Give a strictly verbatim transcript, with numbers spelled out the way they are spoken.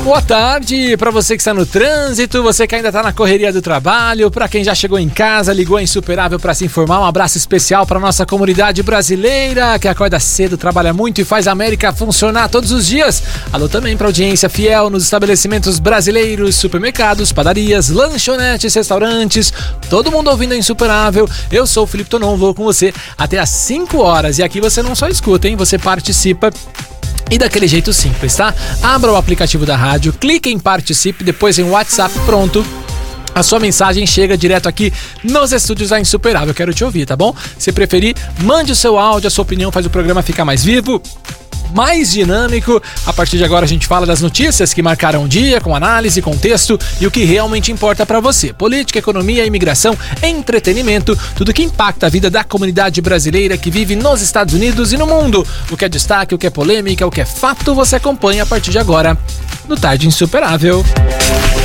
Boa tarde para você que está no trânsito, você que ainda está na correria do trabalho, para quem já chegou em casa, ligou a Insuperável para se informar. Um abraço especial para nossa comunidade brasileira que acorda cedo, trabalha muito e faz a América funcionar todos os dias. Alô também para audiência fiel nos estabelecimentos brasileiros, supermercados, padarias, lanchonetes, restaurantes, todo mundo ouvindo a Insuperável. Eu sou o Felipe Tonon, vou com você até às cinco horas e aqui você não só escuta, hein? Você participa. E daquele jeito simples, tá? Abra o aplicativo da rádio, clique em Participe, depois em WhatsApp, pronto. A sua mensagem chega direto aqui nos estúdios da Insuperável. Eu quero te ouvir, tá bom? Se preferir, mande o seu áudio, a sua opinião faz o programa ficar mais vivo, mais dinâmico. A partir de agora a gente fala das notícias que marcaram o dia, com análise, contexto e o que realmente importa para você. Política, economia, imigração, entretenimento, tudo que impacta a vida da comunidade brasileira que vive nos Estados Unidos e no mundo. O que é destaque, o que é polêmica, o que é fato, você acompanha a partir de agora no Tarde Insuperável.